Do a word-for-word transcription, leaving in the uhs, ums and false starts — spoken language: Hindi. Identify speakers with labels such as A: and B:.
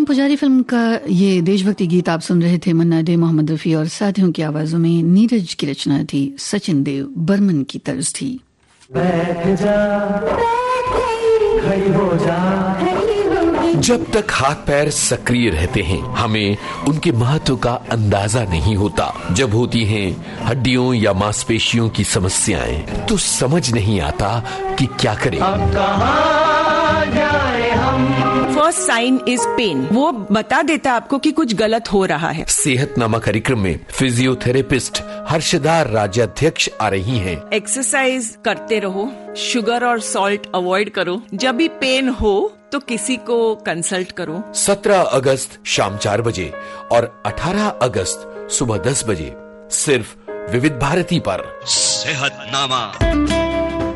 A: पुजारी फिल्म का ये देशभक्ति गीत आप सुन रहे थे। मन्ना डे, मोहम्मद रफी और साथियों की आवाजों में। नीरज की रचना थी, सचिन देव बर्मन की तर्ज थी।
B: बैठ जा, खड़ी हो जा।
C: जब तक हाथ पैर सक्रिय रहते हैं हमें उनके महत्व का अंदाजा नहीं होता। जब होती हैं हड्डियों या मांसपेशियों की समस्याएं तो समझ नहीं आता कि क्या करें।
B: अब कहाँ जाए हम।
D: फर्स्ट साइन इज पेन, वो बता देता आपको कि कुछ गलत हो रहा है।
C: सेहतनामा कार्यक्रम में फिजियोथेरेपिस्ट हर्षदा राज्याध्यक्ष आ रही हैं।
D: एक्सरसाइज करते रहो, शुगर और सॉल्ट अवॉइड करो, जब भी पेन हो तो किसी को कंसल्ट करो।
C: सत्रह अगस्त शाम चार बजे और अठारह अगस्त सुबह दस बजे सिर्फ विविध भारती पर।
E: सेहतनामा।